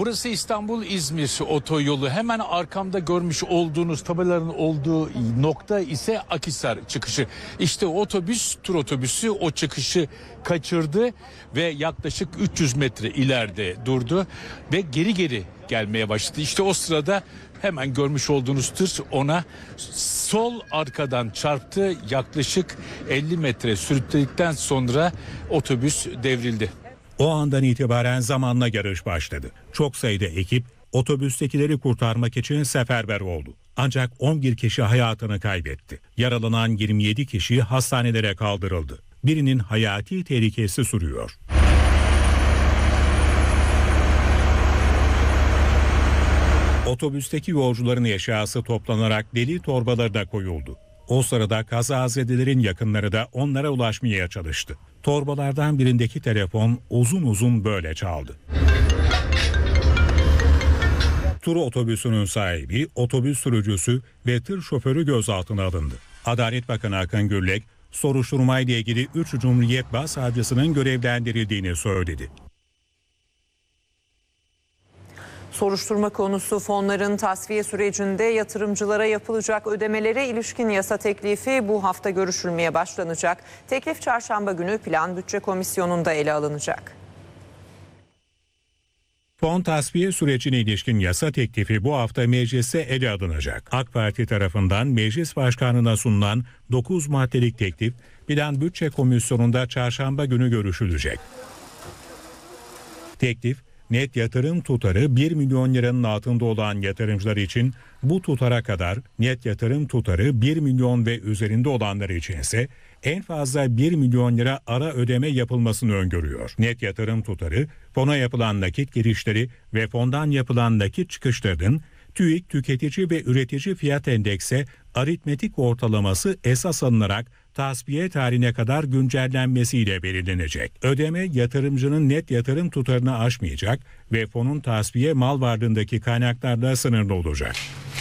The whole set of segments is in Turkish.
Burası İstanbul-İzmir otoyolu. Hemen arkamda görmüş olduğunuz tabelaların olduğu nokta ise Akhisar çıkışı. İşte otobüs, tur otobüsü o çıkışı kaçırdı ve yaklaşık 300 metre ileride durdu ve geri gelmeye başladı. İşte o sırada hemen görmüş olduğunuz tır ona sol arkadan çarptı. Yaklaşık 50 metre sürükledikten sonra otobüs devrildi. O andan itibaren zamanla yarış başladı. Çok sayıda ekip otobüstekileri kurtarmak için seferber oldu. Ancak 11 kişi hayatını kaybetti. Yaralanan 27 kişi hastanelere kaldırıldı. Birinin hayati tehlikesi sürüyor. Otobüsteki yolcuların eşyası toplanarak deli torbalarına koyuldu. O sırada kazazedelerin yakınları da onlara ulaşmaya çalıştı. Torbalardan birindeki telefon uzun uzun böyle çaldı. Tur otobüsünün sahibi, otobüs sürücüsü ve tır şoförü gözaltına alındı. Adalet Bakanı Akın Gürlek, soruşturmayla ilgili 3 Cumhuriyet Başsavcısının görevlendirildiğini söyledi. Soruşturma konusu fonların tasfiye sürecinde yatırımcılara yapılacak ödemelere ilişkin yasa teklifi bu hafta görüşülmeye başlanacak. Teklif çarşamba günü Plan Bütçe Komisyonu'nda ele alınacak. Fon tasfiye sürecine ilişkin yasa teklifi bu hafta mecliste ele alınacak. AK Parti tarafından Meclis Başkanı'na sunulan 9 maddelik teklif Plan Bütçe Komisyonu'nda çarşamba günü görüşülecek. Teklif, net yatırım tutarı 1 milyon liranın altında olan yatırımcılar için bu tutara kadar, net yatırım tutarı 1 milyon ve üzerinde olanlar için ise en fazla 1 milyon lira ara ödeme yapılmasını öngörüyor. Net yatırım tutarı, fona yapılan nakit girişleri ve fondan yapılan nakit çıkışlarının TÜİK Tüketici ve Üretici Fiyat Endeksi aritmetik ortalaması esas alınarak tasfiye tarihine kadar güncellenmesiyle belirlenecek. Ödeme yatırımcının net yatırım tutarını aşmayacak ve fonun tasfiye mal varlığındaki kaynaklarla sınırlı olacak.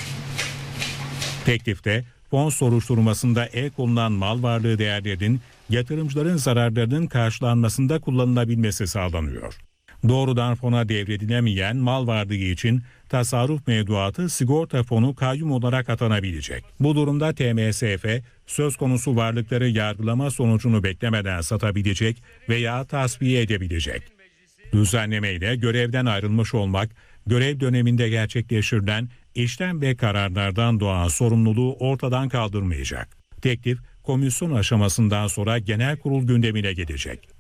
Teklifte fon soruşturmasında el konulan mal varlığı değerlerinin yatırımcıların zararlarının karşılanmasında kullanılabilmesi sağlanıyor. Doğrudan fona devredilemeyen mal varlığı için tasarruf mevduatı sigorta fonu kayyum olarak atanabilecek. Bu durumda TMSF söz konusu varlıkları yargılama sonucunu beklemeden satabilecek veya tasfiye edebilecek. Düzenlemeyle görevden ayrılmış olmak, görev döneminde gerçekleştirilen işlem ve kararlardan doğan sorumluluğu ortadan kaldırmayacak. Teklif komisyon aşamasından sonra genel kurul gündemine gelecek.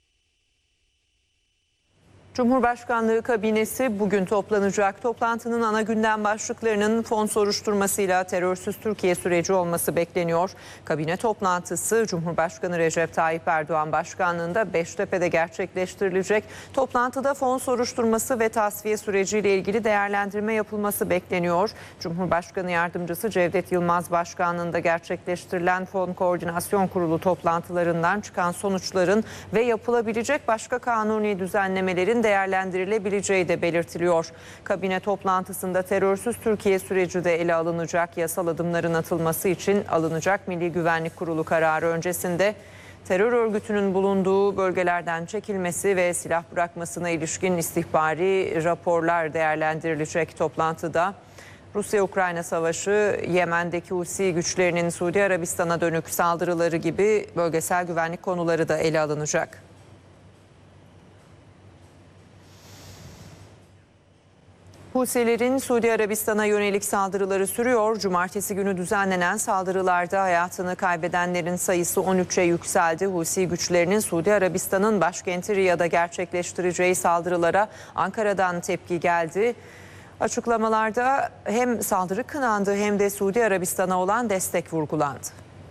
Cumhurbaşkanlığı kabinesi bugün toplanacak. Toplantının ana gündem başlıklarının fon soruşturmasıyla terörsüz Türkiye süreci olması bekleniyor. Kabine toplantısı Cumhurbaşkanı Recep Tayyip Erdoğan başkanlığında Beştepe'de gerçekleştirilecek. Toplantıda fon soruşturması ve tasfiye süreciyle ilgili değerlendirme yapılması bekleniyor. Cumhurbaşkanı Yardımcısı Cevdet Yılmaz başkanlığında gerçekleştirilen Fon Koordinasyon Kurulu toplantılarından çıkan sonuçların ve yapılabilecek başka kanuni düzenlemelerin değerlendirilebileceği de belirtiliyor. Kabine toplantısında terörsüz Türkiye süreci de ele alınacak. Yasal adımların atılması için alınacak Milli Güvenlik Kurulu kararı öncesinde terör örgütünün bulunduğu bölgelerden çekilmesi ve silah bırakmasına ilişkin istihbari raporlar değerlendirilecek toplantıda. Rusya-Ukrayna savaşı, Yemen'deki Husi güçlerinin Suudi Arabistan'a dönük saldırıları gibi bölgesel güvenlik konuları da ele alınacak. Husilerin Suudi Arabistan'a yönelik saldırıları sürüyor. Cumartesi günü düzenlenen saldırılarda hayatını kaybedenlerin sayısı 13'e yükseldi. Husi güçlerinin Suudi Arabistan'ın başkenti Riyad'a gerçekleştireceği saldırılara Ankara'dan tepki geldi. Açıklamalarda hem saldırı kınandı hem de Suudi Arabistan'a olan destek vurgulandı.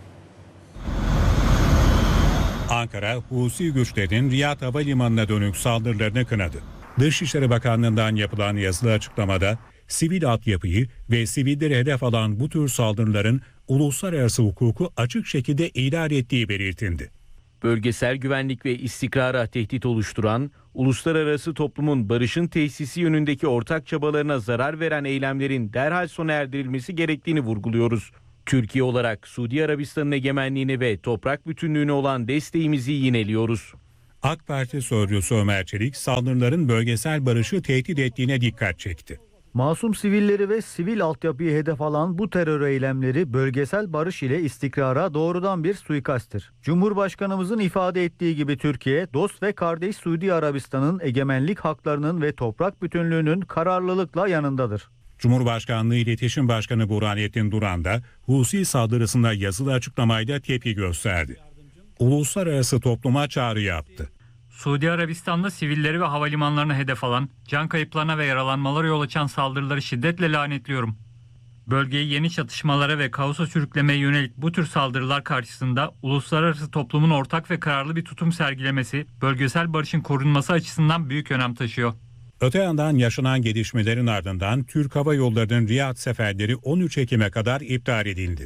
Ankara, Husi güçlerin Riyad Havalimanı'na dönük saldırılarını kınadı. Dışişleri Bakanlığı'ndan yapılan yazılı açıklamada sivil altyapıyı ve sivilleri hedef alan bu tür saldırıların uluslararası hukuku açık şekilde ihlal ettiği belirtildi. Bölgesel güvenlik ve istikrara tehdit oluşturan, uluslararası toplumun barışın tesisi yönündeki ortak çabalarına zarar veren eylemlerin derhal sona erdirilmesi gerektiğini vurguluyoruz. Türkiye olarak Suudi Arabistan'ın egemenliğine ve toprak bütünlüğüne olan desteğimizi yineliyoruz. AK Parti sözcüsü Ömer Çelik saldırıların bölgesel barışı tehdit ettiğine dikkat çekti. Masum sivilleri ve sivil altyapıyı hedef alan bu terör eylemleri bölgesel barış ile istikrara doğrudan bir suikasttir. Cumhurbaşkanımızın ifade ettiği gibi Türkiye, dost ve kardeş Suudi Arabistan'ın egemenlik haklarının ve toprak bütünlüğünün kararlılıkla yanındadır. Cumhurbaşkanlığı İletişim Başkanı Burhanettin Duran da Husi saldırısında yazılı açıklamayla tepki gösterdi. Uluslararası topluma çağrı yaptı. Suudi Arabistan'da sivilleri ve havalimanlarını hedef alan, can kayıplarına ve yaralanmalara yol açan saldırıları şiddetle lanetliyorum. Bölgeyi yeni çatışmalara ve kaosa sürüklemeye yönelik bu tür saldırılar karşısında uluslararası toplumun ortak ve kararlı bir tutum sergilemesi, bölgesel barışın korunması açısından büyük önem taşıyor. Öte yandan yaşanan gelişmelerin ardından Türk Hava Yolları'nın Riyad seferleri 13 Ekim'e kadar iptal edildi.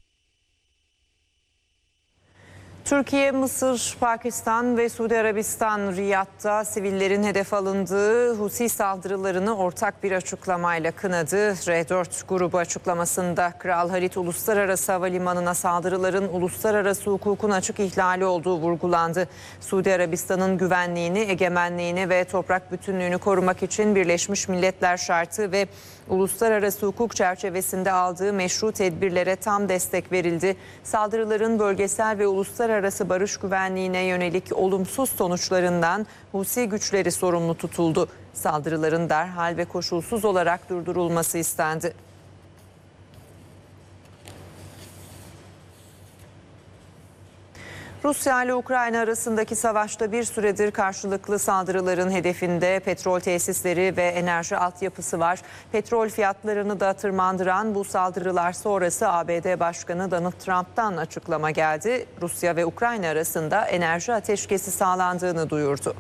Türkiye, Mısır, Pakistan ve Suudi Arabistan Riyad'da sivillerin hedef alındığı Husi saldırılarını ortak bir açıklamayla kınadı. R4 grubu açıklamasında Kral Halid Uluslararası Havalimanı'na saldırıların uluslararası hukukun açık ihlali olduğu vurgulandı. Suudi Arabistan'ın güvenliğini, egemenliğini ve toprak bütünlüğünü korumak için Birleşmiş Milletler şartı ve uluslararası hukuk çerçevesinde aldığı meşru tedbirlere tam destek verildi. Saldırıların bölgesel ve uluslararası barış güvenliğine yönelik olumsuz sonuçlarından Husi güçleri sorumlu tutuldu. Saldırıların derhal ve koşulsuz olarak durdurulması istendi. Rusya ile Ukrayna arasındaki savaşta bir süredir karşılıklı saldırıların hedefinde petrol tesisleri ve enerji altyapısı var. Petrol fiyatlarını da tırmandıran bu saldırılar sonrası ABD Başkanı Donald Trump'tan açıklama geldi. Rusya ve Ukrayna arasında enerji ateşkesi sağlandığını duyurdu.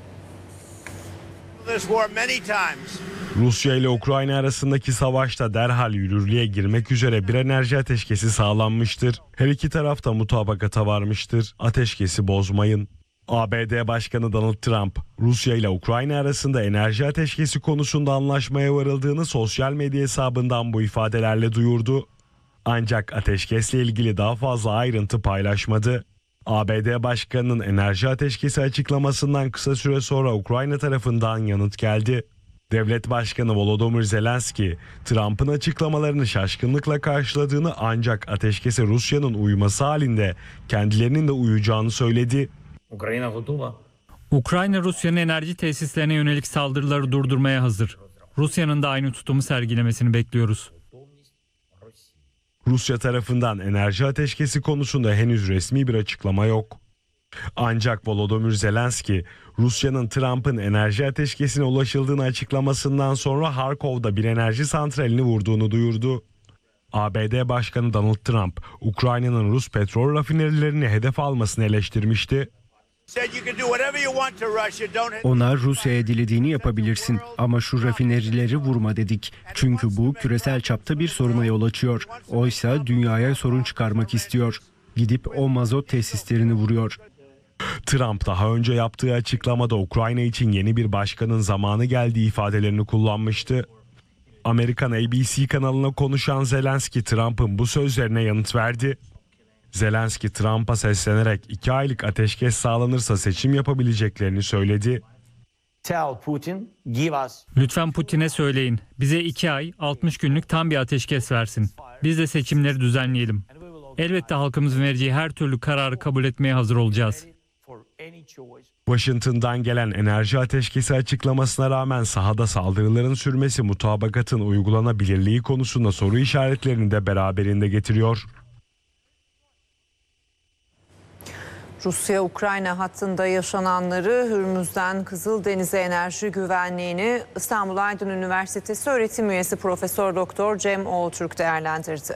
Rusya ile Ukrayna arasındaki savaşta derhal yürürlüğe girmek üzere bir enerji ateşkesi sağlanmıştır. Her iki taraf da mutabakata varmıştır. Ateşkesi bozmayın. ABD Başkanı Donald Trump, Rusya ile Ukrayna arasında enerji ateşkesi konusunda anlaşmaya varıldığını sosyal medya hesabından bu ifadelerle duyurdu. Ancak ateşkesle ilgili daha fazla ayrıntı paylaşmadı. ABD Başkanı'nın enerji ateşkesi açıklamasından kısa süre sonra Ukrayna tarafından yanıt geldi. Devlet Başkanı Volodymyr Zelenski, Trump'ın açıklamalarını şaşkınlıkla karşıladığını ancak ateşkese Rusya'nın uyması halinde kendilerinin de uyacağını söyledi. Ukrayna, Rusya'nın enerji tesislerine yönelik saldırıları durdurmaya hazır. Rusya'nın da aynı tutumu sergilemesini bekliyoruz. Rusya tarafından enerji ateşkesi konusunda henüz resmi bir açıklama yok. Ancak Volodymyr Zelenski, Rusya'nın Trump'ın enerji ateşkesine ulaşıldığını açıklamasından sonra Harkov'da bir enerji santralini vurduğunu duyurdu. ABD Başkanı Donald Trump, Ukrayna'nın Rus petrol rafinerilerini hedef almasını eleştirmişti. Ona Rusya'ya dilediğini yapabilirsin ama şu rafinerileri vurma dedik. Çünkü bu küresel çapta bir soruna yol açıyor. Oysa dünyaya sorun çıkarmak istiyor. Gidip o mazot tesislerini vuruyor. Trump daha önce yaptığı açıklamada Ukrayna için yeni bir başkanın zamanı geldiği ifadelerini kullanmıştı. Amerikan ABC kanalına konuşan Zelenski, Trump'ın bu sözlerine yanıt verdi. Zelenski, Trump'a seslenerek 2 aylık ateşkes sağlanırsa seçim yapabileceklerini söyledi. Lütfen Putin'e söyleyin. Bize 2 ay 60 günlük tam bir ateşkes versin. Biz de seçimleri düzenleyelim. Elbette halkımızın vereceği her türlü kararı kabul etmeye hazır olacağız. Washington'dan gelen enerji ateşkesi açıklamasına rağmen sahada saldırıların sürmesi mutabakatın uygulanabilirliği konusunda soru işaretlerini de beraberinde getiriyor. Rusya-Ukrayna hattında yaşananları, Hürmüz'den Kızıldeniz'e enerji güvenliğini İstanbul Aydın Üniversitesi öğretim üyesi Profesör Doktor Cem Oğultürk değerlendirdi.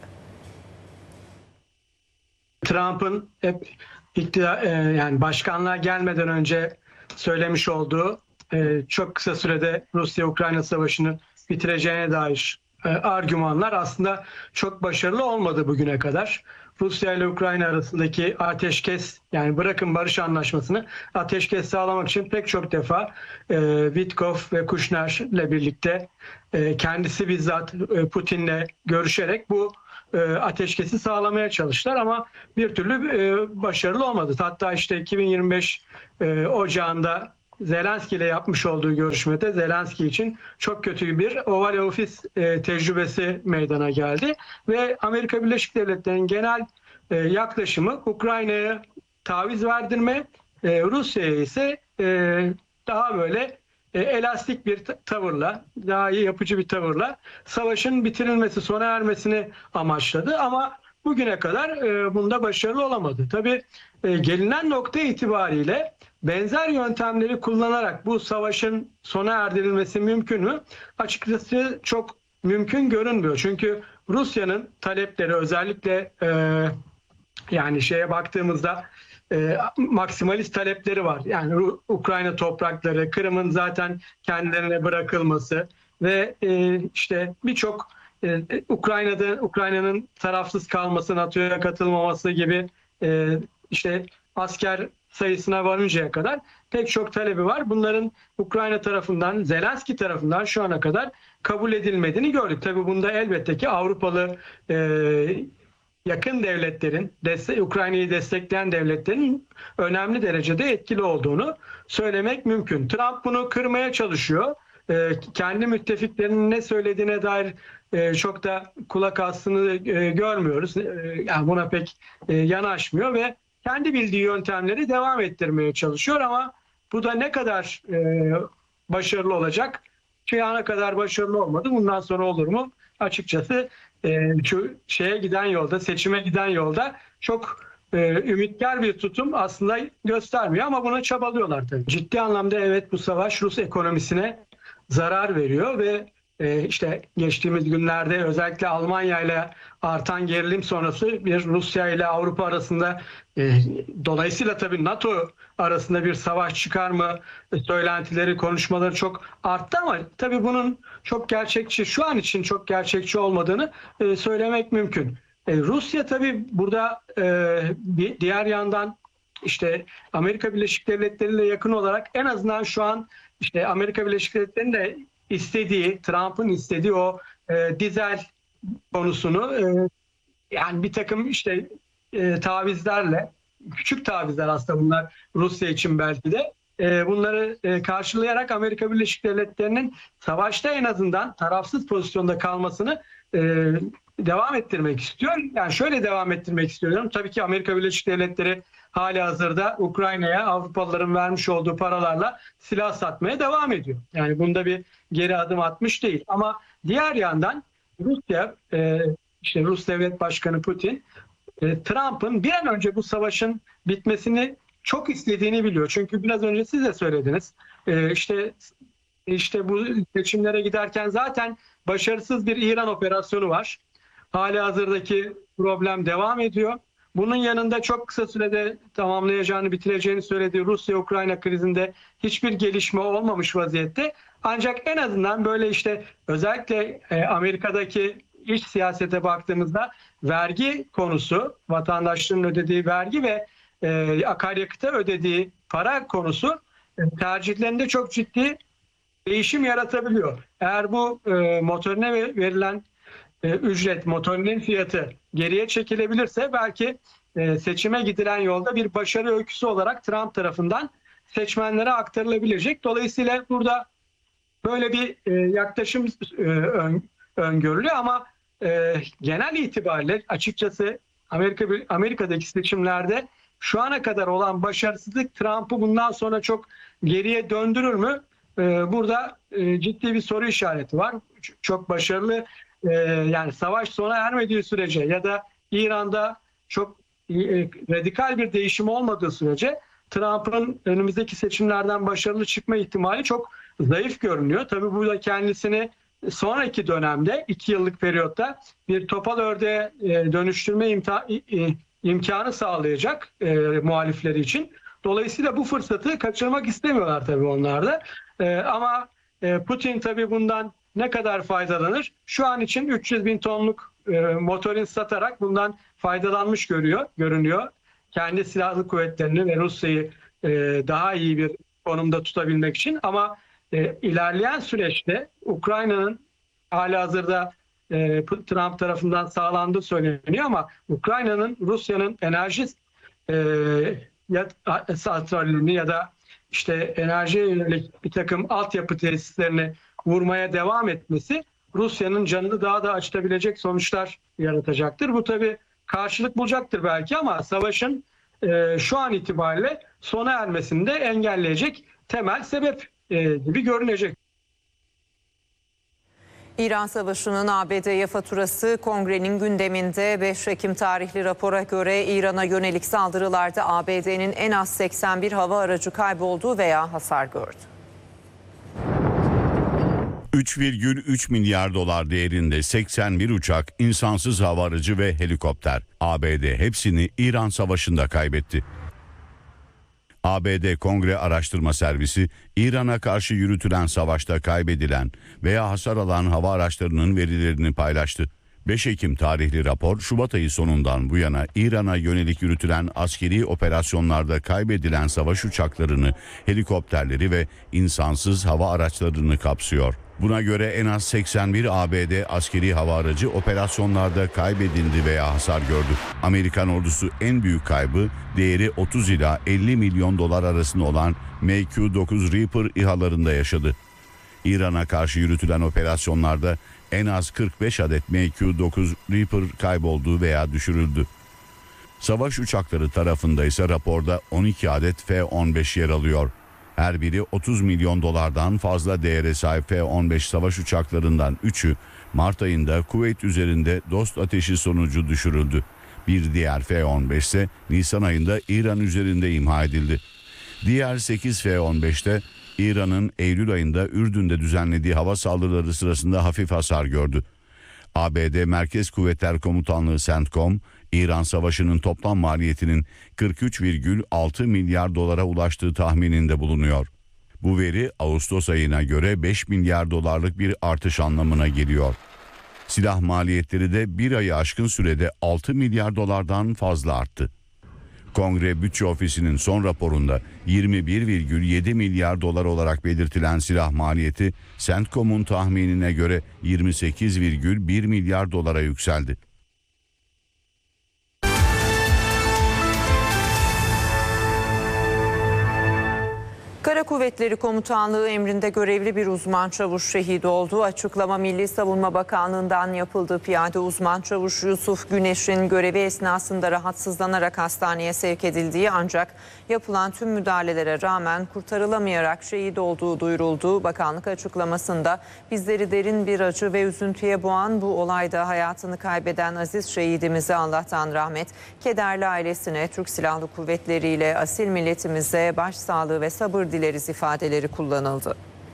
Trump'ın hep yani başkanlığa gelmeden önce söylemiş olduğu çok kısa sürede Rusya-Ukrayna savaşını bitireceğine dair argümanlar aslında çok başarılı olmadı bugüne kadar. Rusya ile Ukrayna arasındaki ateşkes, yani bırakın barış anlaşmasını, ateşkes sağlamak için pek çok defa Witkoff ve Kushner ile birlikte kendisi bizzat Putin'le görüşerek bu ateşkesi sağlamaya çalıştılar ama bir türlü başarılı olmadı. Hatta işte 2025 Ocağı'nda Zelenski ile yapmış olduğu görüşmede Zelenski için çok kötü bir Oval Office tecrübesi meydana geldi ve Amerika Birleşik Devletleri'nin genel yaklaşımı Ukrayna'ya taviz verdirme, Rusya'ya ise daha böyle elastik bir tavırla, daha iyi yapıcı bir tavırla savaşın bitirilmesi, sona ermesini amaçladı. Ama bugüne kadar bunda başarılı olamadı. Tabii gelinen nokta itibariyle benzer yöntemleri kullanarak bu savaşın sona erdirilmesi mümkün mü? Açıkçası çok mümkün görünmüyor. Çünkü Rusya'nın talepleri özellikle yani şeye baktığımızda maksimalist talepleri var. Yani Ukrayna toprakları, Kırım'ın zaten kendilerine bırakılması ve işte birçok Ukrayna'nın tarafsız kalması, NATO'ya katılmaması gibi işte asker sayısına varıncaya kadar pek çok talebi var. Bunların Ukrayna tarafından, Zelenski tarafından şu ana kadar kabul edilmediğini gördük. Tabii bunda elbette ki Avrupalı yakın devletlerin, Ukrayna'yı destekleyen devletlerin önemli derecede etkili olduğunu söylemek mümkün. Trump bunu kırmaya çalışıyor. Kendi müttefiklerinin ne söylediğine dair çok da kulak astığını görmüyoruz. Yani buna pek yanaşmıyor ve kendi bildiği yöntemleri devam ettirmeye çalışıyor ama bu da ne kadar başarılı olacak? Şu ana kadar başarılı olmadı. Bundan sonra olur mu? Açıkçası şu şeye giden yolda, seçime giden yolda çok ümitkar bir tutum aslında göstermiyor ama buna çabalıyorlar tabii. Ciddi anlamda evet bu savaş Rus ekonomisine zarar veriyor ve işte geçtiğimiz günlerde özellikle Almanya ile artan gerilim sonrası bir Rusya ile Avrupa arasında dolayısıyla tabii NATO arasında bir savaş çıkar mı söylentileri, konuşmaları çok arttı ama tabii bunun çok gerçekçi, şu an için çok gerçekçi olmadığını söylemek mümkün. Rusya tabii burada bir diğer yandan işte Amerika Birleşik Devletleri ile yakın olarak en azından şu an işte Amerika Birleşik Devletleri'nin de istediği, Trump'ın istediği o dizel konusunu yani bir takım işte tavizlerle, küçük tavizler aslında bunlar Rusya için belki de bunları karşılayarak Amerika Birleşik Devletleri'nin savaşta en azından tarafsız pozisyonda kalmasını devam ettirmek istiyor. Yani şöyle devam ettirmek istiyorum. Tabii ki Amerika Birleşik Devletleri halihazırda Ukrayna'ya Avrupalıların vermiş olduğu paralarla silah satmaya devam ediyor. Yani bunda bir geri adım atmış değil. Ama diğer yandan Rusya, işte Rus Devlet Başkanı Putin, Trump'ın bir an önce bu savaşın bitmesini çok istediğini biliyor. Çünkü biraz önce siz de söylediniz. İşte bu seçimlere giderken zaten başarısız bir İran operasyonu var. Halihazırdaki problem devam ediyor. Bunun yanında çok kısa sürede tamamlayacağını, bitireceğini söylediği Rusya-Ukrayna krizinde hiçbir gelişme olmamış vaziyette. Ancak en azından böyle işte özellikle Amerika'daki iç siyasete baktığımızda vergi konusu, vatandaşların ödediği vergi ve akaryakıta ödediği para konusu tercihlerinde çok ciddi değişim yaratabiliyor. Eğer bu motorine verilen ücret, motorinin fiyatı geriye çekilebilirse belki seçime gidilen yolda bir başarı öyküsü olarak Trump tarafından seçmenlere aktarılabilecek. Dolayısıyla burada böyle bir yaklaşım öngörülüyor ama genel itibariyle açıkçası Amerika'daki seçimlerde şu ana kadar olan başarısızlık Trump'ı bundan sonra çok geriye döndürür mü? Burada ciddi bir soru işareti var. Çok başarılı yani savaş sona ermediği sürece ya da İran'da çok radikal bir değişim olmadığı sürece Trump'ın önümüzdeki seçimlerden başarılı çıkma ihtimali çok zayıf görünüyor. Tabii bu da kendisini sonraki dönemde 2 yıllık periyotta bir topal ördeğe dönüştürme imkanı sağlayacak muhalifleri için. Dolayısıyla bu fırsatı kaçırmak istemiyorlar tabii onlar da. Ama Putin tabii bundan ne kadar faydalanır? Şu an için 300 bin tonluk motorin satarak bundan faydalanmış görünüyor. Kendi silahlı kuvvetlerini ve Rusya'yı daha iyi bir konumda tutabilmek için. Ama ilerleyen süreçte Ukrayna'nın halihazırda Trump tarafından sağlandığı söyleniyor ama Ukrayna'nın Rusya'nın enerji santrallerini ya da işte enerjiye yönelik bir takım altyapı tesislerini vurmaya devam etmesi Rusya'nın canını daha da acıtabilecek sonuçlar yaratacaktır. Bu tabii karşılık bulacaktır belki ama savaşın şu an itibariyle sona ermesini de engelleyecek temel sebep gibi görünecek. İran Savaşı'nın ABD'ye faturası Kongre'nin gündeminde. 5 Ekim tarihli rapora göre İran'a yönelik saldırılarda ABD'nin en az 81 hava aracı kayboldu veya hasar gördü. 3,3 milyar dolar değerinde 81 uçak, insansız hava aracı ve helikopter. ABD hepsini İran Savaşı'nda kaybetti. ABD Kongre Araştırma Servisi, İran'a karşı yürütülen savaşta kaybedilen veya hasar alan hava araçlarının verilerini paylaştı. 5 Ekim tarihli rapor, Şubat ayı sonundan bu yana İran'a yönelik yürütülen askeri operasyonlarda kaybedilen savaş uçaklarını, helikopterleri ve insansız hava araçlarını kapsıyor. Buna göre en az 81 ABD askeri hava aracı operasyonlarda kaybedildi veya hasar gördü. Amerikan ordusu en büyük kaybı değeri 30 ila 50 milyon dolar arasında olan MQ-9 Reaper İHA'larında yaşadı. İran'a karşı yürütülen operasyonlarda en az 45 adet MQ-9 Reaper kayboldu veya düşürüldü. Savaş uçakları tarafında ise raporda 12 adet F-15 yer alıyor. Her biri 30 milyon dolardan fazla değere sahip F-15 savaş uçaklarından 3'ü Mart ayında Kuveyt üzerinde dost ateşi sonucu düşürüldü. Bir diğer F-15 ise Nisan ayında İran üzerinde imha edildi. Diğer 8 F-15'te İran'ın Eylül ayında Ürdün'de düzenlediği hava saldırıları sırasında hafif hasar gördü. ABD Merkez Kuvvetler Komutanlığı CENTCOM, İran Savaşı'nın toplam maliyetinin 43,6 milyar dolara ulaştığı tahmininde bulunuyor. Bu veri Ağustos ayına göre 5 milyar dolarlık bir artış anlamına geliyor. Silah maliyetleri de bir ayı aşkın sürede 6 milyar dolardan fazla arttı. Kongre Bütçe Ofisi'nin son raporunda 21,7 milyar dolar olarak belirtilen silah maliyeti CENTCOM'un tahminine göre 28,1 milyar dolara yükseldi. Kara Kuvvetleri Komutanlığı emrinde görevli bir uzman çavuş şehit oldu. Açıklama Milli Savunma Bakanlığı'ndan yapıldı. Piyade uzman çavuş Yusuf Güneş'in görevi esnasında rahatsızlanarak hastaneye sevk edildiği ancak yapılan tüm müdahalelere rağmen kurtarılamayarak şehit olduğu duyuruldu. Bakanlık açıklamasında bizleri derin bir acı ve üzüntüye boğan bu olayda hayatını kaybeden aziz şehidimize Allah'tan rahmet, kederli ailesine, Türk Silahlı Kuvvetleri ile asil milletimize başsağlığı ve sabır dileriz ifadeleri kullanıldı.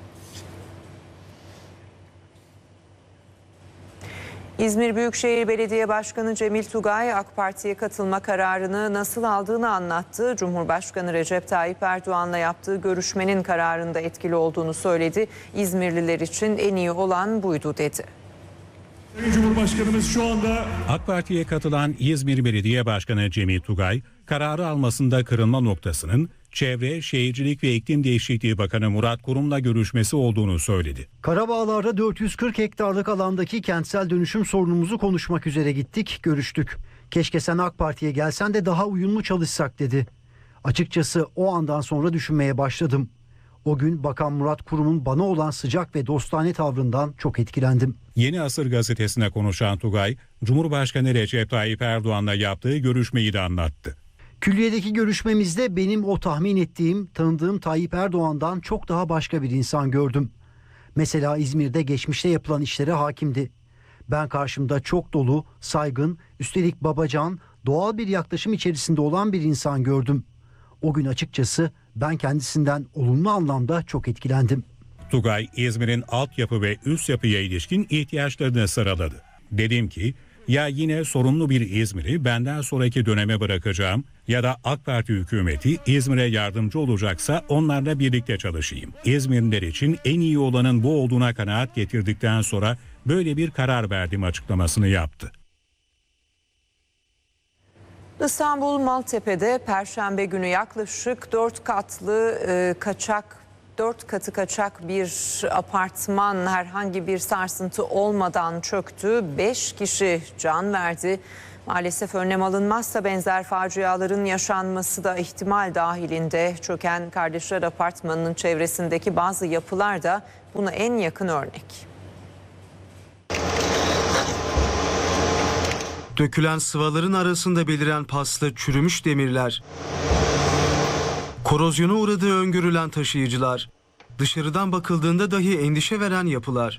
İzmir Büyükşehir Belediye Başkanı Cemil Tugay AK Parti'ye katılma kararını nasıl aldığını anlattı. Cumhurbaşkanı Recep Tayyip Erdoğan'la yaptığı görüşmenin kararında etkili olduğunu söyledi. İzmirliler için en iyi olan buydu dedi. Cumhurbaşkanımız şu anda AK Parti'ye katılan İzmir Belediye Başkanı Cemil Tugay, kararı almasında kırılma noktasının Çevre, Şehircilik ve İklim Değişikliği Bakanı Murat Kurum'la görüşmesi olduğunu söyledi. Karabağlar'da 440 hektarlık alandaki kentsel dönüşüm sorunumuzu konuşmak üzere gittik, görüştük. Keşke sen AK Parti'ye gelsen de daha uyumlu çalışsak dedi. Açıkçası o andan sonra düşünmeye başladım. O gün Bakan Murat Kurum'un bana olan sıcak ve dostane tavrından çok etkilendim. Yeni Asır gazetesine konuşan Tugay, Cumhurbaşkanı Recep Tayyip Erdoğan'la yaptığı görüşmeyi de anlattı. Külliyedeki görüşmemizde benim o tahmin ettiğim, tanıdığım Tayyip Erdoğan'dan çok daha başka bir insan gördüm. Mesela İzmir'de geçmişte yapılan işlere hakimdi. Ben karşımda çok dolu, saygın, üstelik babacan, doğal bir yaklaşım içerisinde olan bir insan gördüm. O gün açıkçası ben kendisinden olumlu anlamda çok etkilendim. Tugay, İzmir'in altyapı ve üst yapıya ilişkin ihtiyaçlarını sıraladı. Dedim ki, ya yine sorumlu bir İzmir'i benden sonraki döneme bırakacağım ya da AK Parti hükümeti İzmir'e yardımcı olacaksa onlarla birlikte çalışayım. İzmirliler için en iyi olanın bu olduğuna kanaat getirdikten sonra böyle bir karar verdim açıklamasını yaptı. İstanbul Maltepe'de Perşembe günü yaklaşık 4 katlı kaçak 4 katı kaçak bir apartman herhangi bir sarsıntı olmadan çöktü. 5 kişi can verdi. Maalesef önlem alınmazsa benzer faciaların yaşanması da ihtimal dahilinde. Çöken Kardeşler Apartmanı'nın çevresindeki bazı yapılar da buna en yakın örnek. Dökülen sıvaların arasında beliren paslı çürümüş demirler. Korozyona uğradığı öngörülen taşıyıcılar. Dışarıdan bakıldığında dahi endişe veren yapılar.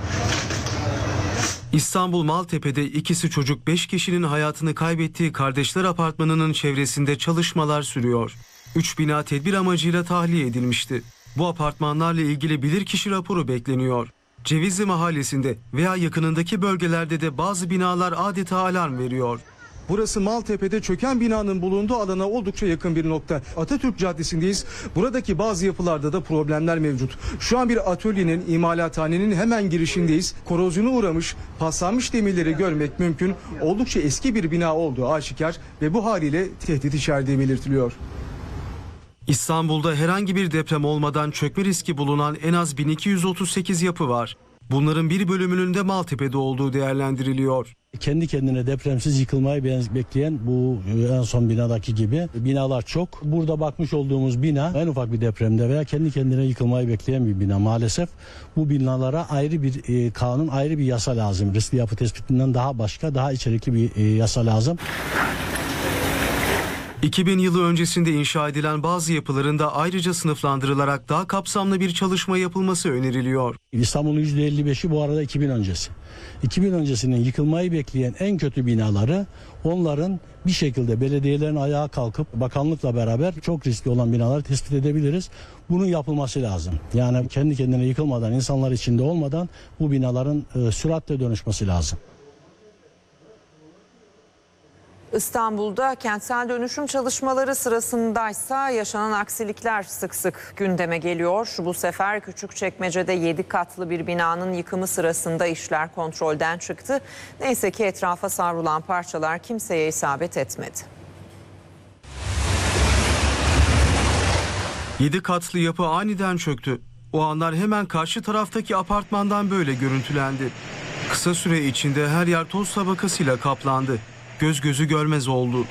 İstanbul Maltepe'de ikisi çocuk 5 kişinin hayatını kaybettiği Kardeşler Apartmanı'nın çevresinde çalışmalar sürüyor. 3 bina tedbir amacıyla tahliye edilmişti. Bu apartmanlarla ilgili bilirkişi raporu bekleniyor. Cevizli Mahallesi'nde veya yakınındaki bölgelerde de bazı binalar adeta alarm veriyor. Burası Maltepe'de çöken binanın bulunduğu alana oldukça yakın bir nokta. Atatürk Caddesi'ndeyiz. Buradaki bazı yapılarda da problemler mevcut. Şu an bir atölyenin, imalathanenin hemen girişindeyiz. Korozyona uğramış, paslanmış demirleri görmek mümkün. Oldukça eski bir bina olduğu aşikar ve bu haliyle tehdit içerdiği belirtiliyor. İstanbul'da herhangi bir deprem olmadan çökme riski bulunan en az 1238 yapı var. Bunların bir bölümünün de Maltepe'de olduğu değerlendiriliyor. Kendi kendine depremsiz yıkılmayı bekleyen bu en son binadaki gibi binalar çok. Burada bakmış olduğumuz bina en ufak bir depremde veya kendi kendine yıkılmayı bekleyen bir bina. Maalesef bu binalara ayrı bir kanun, ayrı bir yasa lazım. Riskli yapı tespitinden daha başka, daha içerikli bir yasa lazım. 2000 yılı öncesinde inşa edilen bazı yapıların da ayrıca sınıflandırılarak daha kapsamlı bir çalışma yapılması öneriliyor. İstanbul'un %55'i bu arada 2000 öncesi. 2000 öncesinin yıkılmayı bekleyen en kötü binaları onların bir şekilde belediyelerin ayağa kalkıp bakanlıkla beraber çok riskli olan binaları tespit edebiliriz. Bunun yapılması lazım. Yani kendi kendine yıkılmadan, insanlar içinde olmadan bu binaların süratle dönüşmesi lazım. İstanbul'da kentsel dönüşüm çalışmaları sırasındaysa yaşanan aksilikler sık sık gündeme geliyor. Bu sefer Küçükçekmece'de 7 katlı bir binanın yıkımı sırasında işler kontrolden çıktı. Neyse ki etrafa savrulan parçalar kimseye isabet etmedi. 7 katlı yapı aniden çöktü. O anlar hemen karşı taraftaki apartmandan böyle görüntülendi. Kısa süre içinde her yer toz tabakasıyla kaplandı. Göz gözü görmez oldu.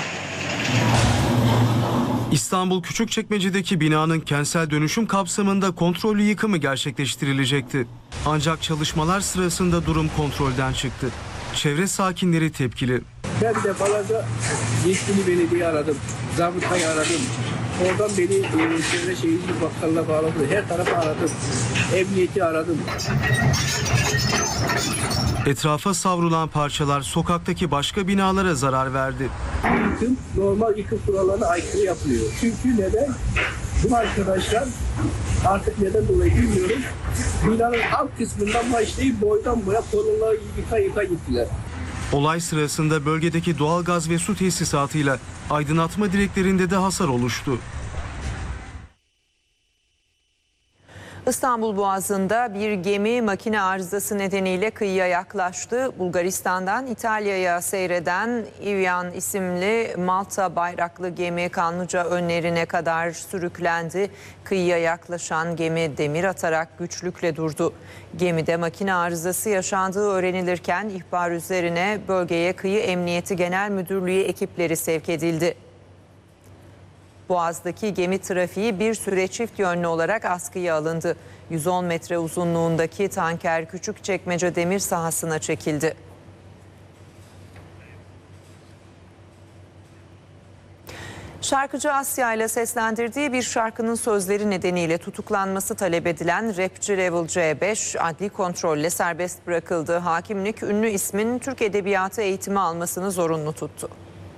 İstanbul Küçükçekmece'deki binanın kentsel dönüşüm kapsamında kontrollü yıkımı gerçekleştirilecekti. Ancak çalışmalar sırasında durum kontrolden çıktı. Çevre sakinleri tepkili. Ben defalarca yetkili belediye aradım, zabıtayı aradım. Oradan beni çevre şehircilik bakkalına bağladı. Her tarafı aradım. Emniyeti aradım. Etrafa savrulan parçalar sokaktaki başka binalara zarar verdi. Bu yıkım normal yıkım kurallarına aykırı yapılıyor. Çünkü neden? Bu arkadaşlar artık neden dolayı bilmiyorum. Binanın alt kısmından başlayıp boydan boya kolonları yıka gittiler. Olay sırasında bölgedeki doğalgaz ve su tesisatıyla aydınlatma direklerinde de hasar oluştu. İstanbul Boğazı'nda bir gemi makine arızası nedeniyle kıyıya yaklaştı. Bulgaristan'dan İtalya'ya seyreden Ivian isimli Malta bayraklı gemi Kanlıca önlerine kadar sürüklendi. Kıyıya yaklaşan gemi demir atarak güçlükle durdu. Gemide makine arızası yaşandığı öğrenilirken ihbar üzerine bölgeye Kıyı Emniyeti Genel Müdürlüğü ekipleri sevk edildi. Boğaz'daki gemi trafiği bir süre çift yönlü olarak askıya alındı. 110 metre uzunluğundaki tanker Küçükçekmece demir sahasına çekildi. Şarkıcı Asya ile seslendirdiği bir şarkının sözleri nedeniyle tutuklanması talep edilen rapçi Level C5 adli kontrolle serbest bırakıldı. Hakimlik ünlü ismin Türk Edebiyatı eğitimi almasını zorunlu tuttu.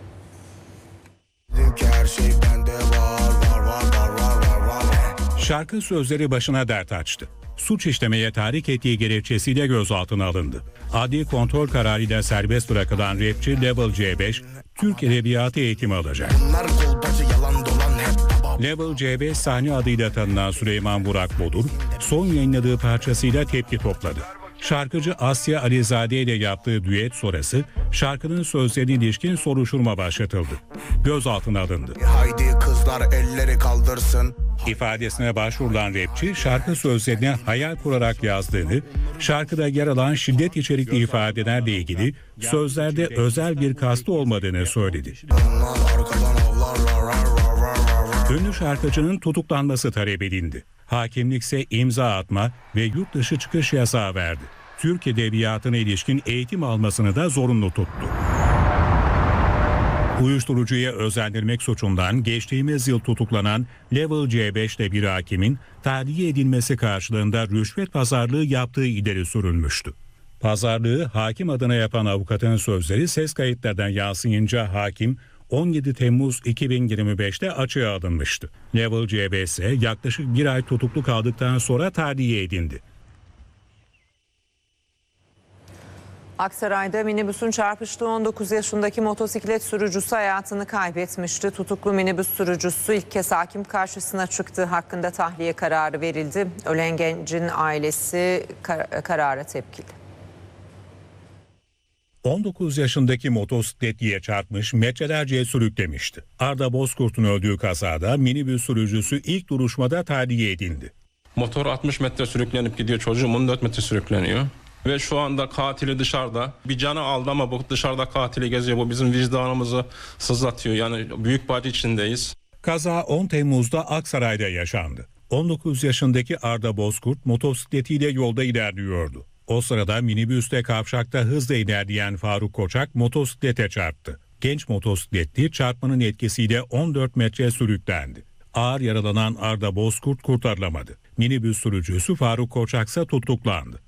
Şarkı sözleri başına dert açtı. Suç işlemeye tahrik ettiği gerekçesiyle gözaltına alındı. Adli kontrol kararıyla serbest bırakılan rapçi Level C5, Türk Edebiyatı eğitimi alacak. Level C5 sahne adıyla tanınan Süleyman Burak Bodur, son yayınladığı parçasıyla tepki topladı. Şarkıcı Asya Alizade ile yaptığı düet sonrası şarkının sözlerine ilişkin soruşturma başlatıldı. Gözaltına alındı. kadar elleri kaldırsın. İfadesine başvurulan rapçi şarkı sözlerine hayal kurarak yazdığını, şarkıda yer alan şiddet içerikli ifadelerle ilgili sözlerde özel bir kastı olmadığını söyledi. Ünlü şarkıcının tutuklanması talep edildi. Hakimlik ise imza atma ve yurt dışı çıkış yasağı verdi. Türk edebiyatına ilişkin eğitim almasını da zorunlu tuttu. Uyuşturucuya özendirmek suçundan geçtiğimiz yıl tutuklanan Level C5'te bir hakimin tahliye edilmesi karşılığında rüşvet pazarlığı yaptığı ileri sürülmüştü. Pazarlığı hakim adına yapan avukatın sözleri ses kayıtlardan yansıyınca hakim 17 Temmuz 2025'te açığa alınmıştı. Level C5 ise yaklaşık bir ay tutuklu kaldıktan sonra tahliye edildi. Aksaray'da minibüsün çarpıştığı 19 yaşındaki motosiklet sürücüsü hayatını kaybetmişti. Tutuklu minibüs sürücüsü ilk kez hakim karşısına çıktığı hakkında tahliye kararı verildi. Ölen gencin ailesi karara tepkili. 19 yaşındaki motosikletliye çarpmış, metrelerce sürüklemişti. Arda Bozkurt'un öldüğü kazada minibüs sürücüsü ilk duruşmada tahliye edildi. Motor 60 metre sürüklenip gidiyor, çocuğum 14 metre sürükleniyor. Ve şu anda katili dışarıda. Bir canı aldı ama bu dışarıda katili geziyor. Bu bizim vicdanımızı sızlatıyor. Yani büyük bir acı içindeyiz. Kaza 10 Temmuz'da Aksaray'da yaşandı. 19 yaşındaki Arda Bozkurt motosikletiyle yolda ilerliyordu. O sırada minibüste kavşakta hızla ilerleyen Faruk Koçak motosiklete çarptı. Genç motosikletli çarpmanın etkisiyle 14 metre sürüklendi. Ağır yaralanan Arda Bozkurt kurtarılamadı. Minibüs sürücüsü Faruk Koçak ise tutuklandı.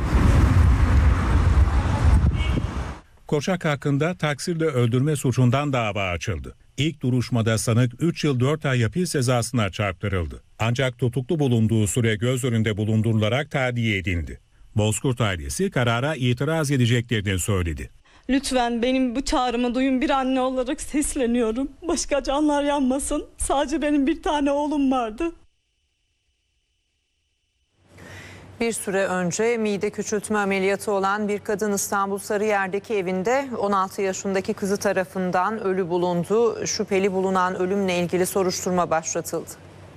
Koçak hakkında taksirle öldürme suçundan dava açıldı. İlk duruşmada sanık 3 yıl 4 ay hapis cezasına çarptırıldı. Ancak tutuklu bulunduğu süre göz önünde bulundurularak tahliye edildi. Bozkurt ailesi karara itiraz edeceklerini söyledi. Lütfen benim bu çağrımı duyun, bir anne olarak sesleniyorum. Başka canlar yanmasın. Sadece benim bir tane oğlum vardı. Bir süre önce mide küçültme ameliyatı olan bir kadın İstanbul Sarıyer'deki evinde 16 yaşındaki kızı tarafından ölü bulundu. Şüpheli bulunan ölümle ilgili soruşturma başlatıldı.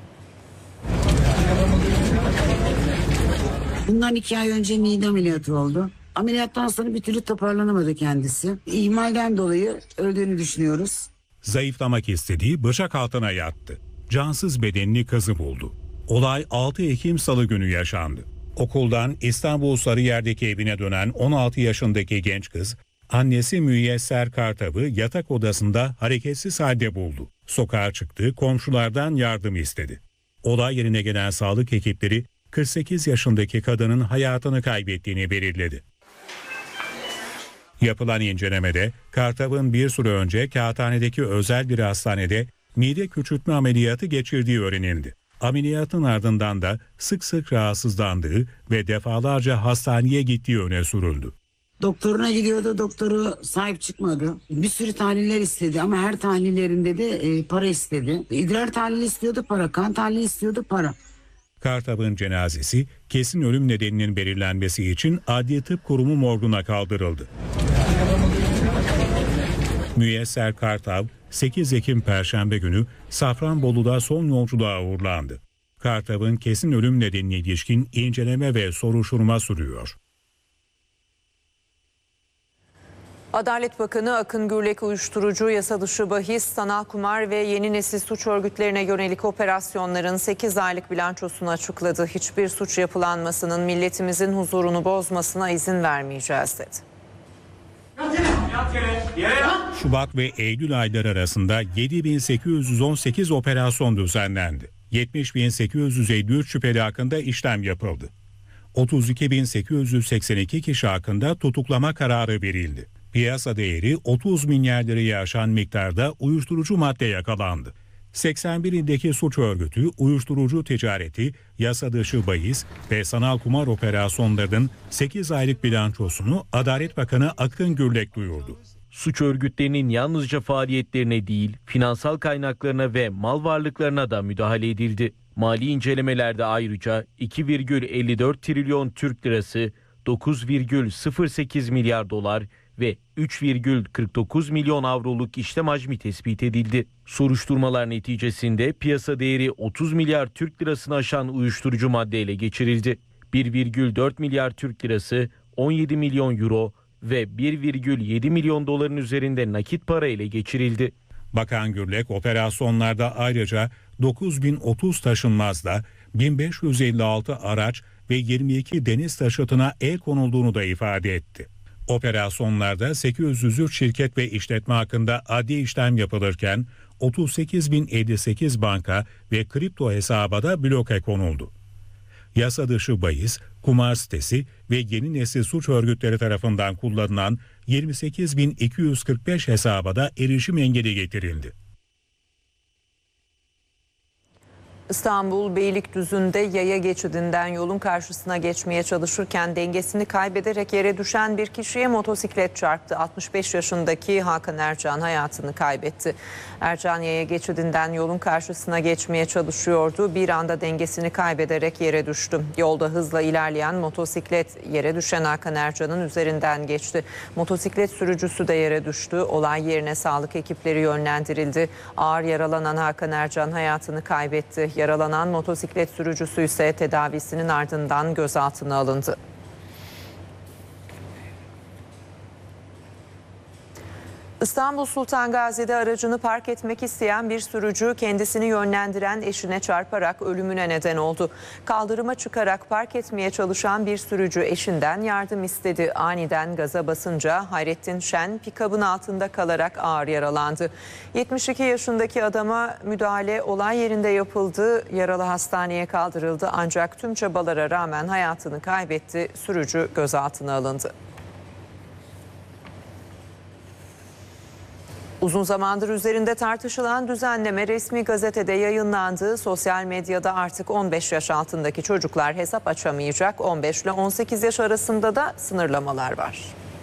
Bundan 2 ay önce mide ameliyatı oldu. Ameliyattan sonra bir türlü toparlanamadı kendisi. İhmalden dolayı öldüğünü düşünüyoruz. Zayıflamak istediği bıçak altına yattı. Cansız bedenini kızı buldu. Olay 6 Ekim Salı günü yaşandı. Okuldan İstanbul Sarıyer'deki evine dönen 16 yaşındaki genç kız, annesi Müyesser Kartav'ı yatak odasında hareketsiz halde buldu. Sokağa çıktı, komşulardan yardım istedi. Olay yerine gelen sağlık ekipleri 48 yaşındaki kadının hayatını kaybettiğini belirledi. Yapılan incelemede Kartav'ın bir süre önce Kağıthane'deki özel bir hastanede mide küçültme ameliyatı geçirdiği öğrenildi. Ameliyatın ardından da sık sık rahatsızlandığı ve defalarca hastaneye gittiği öne sürüldü. Doktoruna gidiyordu, doktoru sahip çıkmadı. Bir sürü tahliller istedi ama her tahlillerinde de para istedi. İdrar tahlili istiyordu para, kan tahlili istiyordu para. Kartav'ın cenazesi kesin ölüm nedeninin belirlenmesi için Adli Tıp Kurumu morguna kaldırıldı. Müyesser Kartav 8 Ekim Perşembe günü Safranbolu'da son yolculuğa uğurlandı. Kartav'ın kesin ölüm nedenine ilişkin inceleme ve soruşturma sürüyor. Adalet Bakanı Akın Gürlek uyuşturucu, yasa dışı bahis, sanal kumar ve yeni nesil suç örgütlerine yönelik operasyonların 8 aylık bilançosunu açıkladı. Hiçbir suç yapılanmasının milletimizin huzurunu bozmasına izin vermeyeceğiz dedi. Şubat ve Eylül ayları arasında 7.818 operasyon düzenlendi. 70.853 şüpheli hakkında işlem yapıldı. 32.882 kişi hakkında tutuklama kararı verildi. Piyasa değeri 30 milyar lirayı aşan miktarda uyuşturucu madde yakalandı. 81 ildeki suç örgütü uyuşturucu ticareti, yasa dışı bahis ve sanal kumar operasyonlarının 8 aylık bilançosunu Adalet Bakanı Akın Gürlek duyurdu. Suç örgütlerinin yalnızca faaliyetlerine değil, finansal kaynaklarına ve mal varlıklarına da müdahale edildi. Mali incelemelerde ayrıca 2,54 trilyon Türk lirası, 9,08 milyar dolar ve 3,49 milyon avroluk işlem hacmi tespit edildi. Soruşturmalar neticesinde piyasa değeri 30 milyar Türk lirasını aşan uyuşturucu madde ele geçirildi. 1,4 milyar Türk lirası, 17 milyon euro ve 1,7 milyon doların üzerinde nakit para ele geçirildi. Bakan Gürlek operasyonlarda ayrıca 9030 taşınmazda 1556 araç ve 22 deniz taşıtına el konulduğunu da ifade etti. Operasyonlarda 803 şirket ve işletme hakkında adli işlem yapılırken 38.058 banka ve kripto hesaba da bloke konuldu. Yasa dışı bahis, kumar sitesi ve yeni nesil suç örgütleri tarafından kullanılan 28.245 hesaba da erişim engeli getirildi. İstanbul Beylikdüzü'nde yaya geçidinden yolun karşısına geçmeye çalışırken dengesini kaybederek yere düşen bir kişiye motosiklet çarptı. 65 yaşındaki Hakan Ercan hayatını kaybetti. Ercan yaya geçidinden yolun karşısına geçmeye çalışıyordu. Bir anda dengesini kaybederek yere düştü. Yolda hızla ilerleyen motosiklet yere düşen Hakan Ercan'ın üzerinden geçti. Motosiklet sürücüsü de yere düştü. Olay yerine sağlık ekipleri yönlendirildi. Ağır yaralanan Hakan Ercan hayatını kaybetti. Yaralanan motosiklet sürücüsü ise tedavisinin ardından gözaltına alındı. İstanbul Sultan Gazi'de aracını park etmek isteyen bir sürücü kendisini yönlendiren eşine çarparak ölümüne neden oldu. Kaldırıma çıkarak park etmeye çalışan bir sürücü eşinden yardım istedi. Aniden gaza basınca Hayrettin Şen pikabın altında kalarak ağır yaralandı. 72 yaşındaki adama müdahale olay yerinde yapıldı. Yaralı hastaneye kaldırıldı ancak tüm çabalara rağmen hayatını kaybetti. Sürücü gözaltına alındı. Uzun zamandır üzerinde tartışılan düzenleme resmi gazetede yayınlandı. Sosyal medyada artık 15 yaş altındaki çocuklar hesap açamayacak. 15 ile 18 yaş arasında da sınırlamalar var.